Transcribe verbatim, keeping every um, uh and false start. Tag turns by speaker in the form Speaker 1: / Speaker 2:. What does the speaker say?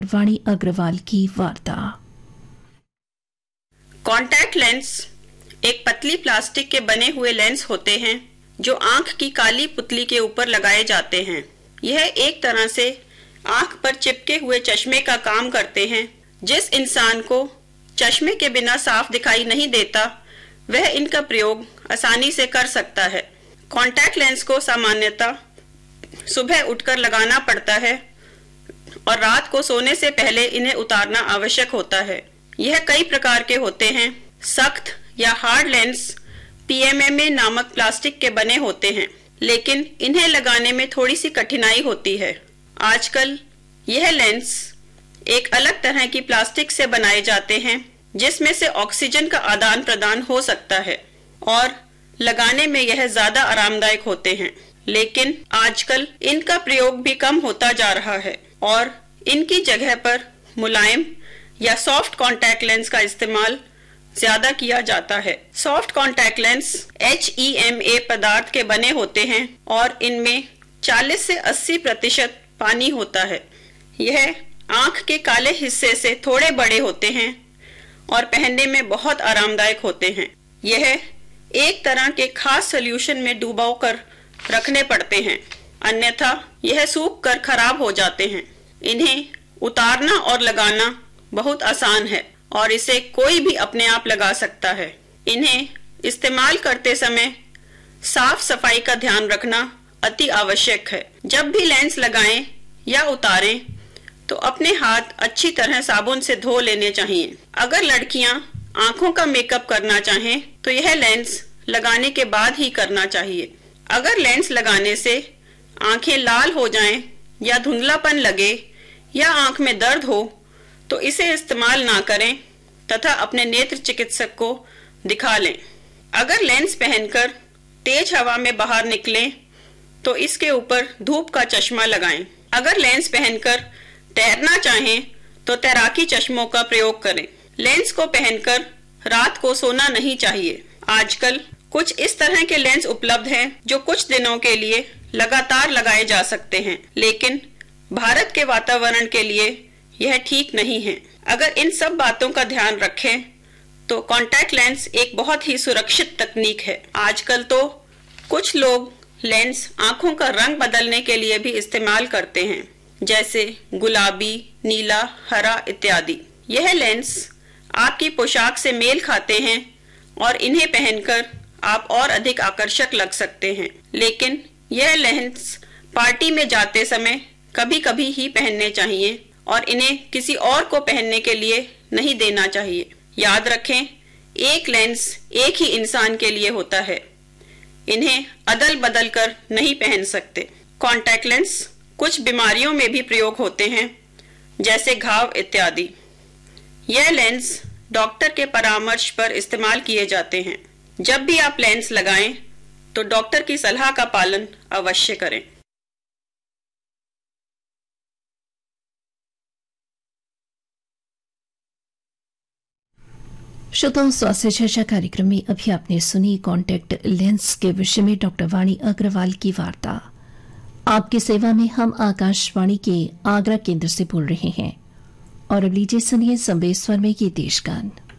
Speaker 1: वाणी अग्रवाल की वार्ता।
Speaker 2: Contact lens एक पतली प्लास्टिक के बने हुए लेंस होते हैं जो आंख की काली पुतली के ऊपर लगाए जाते हैं। यह एक तरह से आंख पर चिपके हुए चश्मे का काम करते हैं। जिस इंसान को चश्मे के बिना साफ दिखाई नहीं देता वह इनका प्रयोग आसानी से कर सकता है। कॉन्टैक्ट लेंस को सामान्यतः सुबह उठकर लगाना पड़ता है और रात को सोने से पहले इन्हें उतारना आवश्यक होता है। यह कई प्रकार के होते हैं। सख्त या hard lens P M M A नामक प्लास्टिक के बने होते हैं, लेकिन इन्हें लगाने में थोड़ी सी कठिनाई होती है। आजकल यह लेंस एक अलग तरह की प्लास्टिक से बनाए जाते हैं जिसमें से ऑक्सीजन का आदान प्रदान हो सकता है और लगाने में यह ज्यादा आरामदायक होते हैं। लेकिन आजकल इनका प्रयोग भी कम होता जा रहा है और इनकी जगह पर मुलायम या सॉफ्ट कॉन्टैक्ट लेंस का इस्तेमाल ज्यादा किया जाता है। Soft contact lens H E M A पदार्थ के बने होते हैं और इनमें चालीस से अस्सी प्रतिशत पानी होता है। यह आंख के काले हिस्से से थोड़े बड़े होते हैं और पहनने में बहुत आरामदायक होते हैं। यह एक तरह के खास सॉल्यूशन में डुबो कर रखने पड़ते हैं, अन्यथा यह सूख कर खराब हो जाते हैं। इन्हें उतारना और लगाना बहुत आसान है और इसे कोई भी अपने आप लगा सकता है। इन्हें इस्तेमाल करते समय साफ सफाई का ध्यान रखना अति आवश्यक है। जब भी लेंस लगाएं या उतारें तो अपने हाथ अच्छी तरह साबुन से धो लेने चाहिए। अगर लड़कियां आंखों का मेकअप करना चाहें तो यह लेंस लगाने के बाद ही करना चाहिए। अगर लेंस लगाने से आंखें लाल हो जाएं या धुंधलापन लगे या आंख में दर्द हो तो इसे इस्तेमाल ना करें तथा अपने नेत्र चिकित्सक को दिखा लें। अगर लेंस पहनकर तेज हवा में बाहर निकलें तो इसके ऊपर धूप का चश्मा लगाएं। अगर लेंस पहनकर तैरना चाहें तो तैराकी चश्मों का प्रयोग करें। लेंस को पहनकर रात को सोना नहीं चाहिए। आजकल कुछ इस तरह के लेंस उपलब्ध हैं जो कुछ दिनों के लिए लगातार लगाए जा सकते हैं, लेकिन भारत के वातावरण के लिए यह ठीक नहीं है। अगर इन सब बातों का ध्यान रखें तो कॉन्टैक्ट लेंस एक बहुत ही सुरक्षित तकनीक है। आजकल तो कुछ लोग लेंस आंखों का रंग बदलने के लिए भी इस्तेमाल करते हैं, जैसे गुलाबी, नीला, हरा इत्यादि। यह लेंस आपकी पोशाक से मेल खाते हैं और इन्हें पहनकर आप और अधिक आकर्षक लग सकते हैं, लेकिन यह लेंस पार्टी में जाते समय कभी कभी ही पहनने चाहिए और इन्हें किसी और को पहनने के लिए नहीं देना चाहिए। याद रखें, एक लेंस एक ही इंसान के लिए होता है, इन्हें अदल बदल कर नहीं पहन सकते। कॉन्टैक्ट लेंस कुछ बीमारियों में भी प्रयोग होते हैं, जैसे घाव इत्यादि। यह लेंस डॉक्टर के परामर्श पर इस्तेमाल किए जाते हैं। जब भी आप लेंस लगाएं तो डॉक्टर की सलाह का पालन अवश्य करें।
Speaker 1: श्रोताओं, स्वास्थ्य चर्चा कार्यक्रम में अभी आपने सुनी कॉन्टैक्ट लेंस के विषय में डॉक्टर वाणी अग्रवाल की वार्ता। आपकी सेवा में हम आकाशवाणी के आगरा केंद्र से बोल रहे हैं और अब लीजिए सुनिए संवेश्वर में ये देश गान।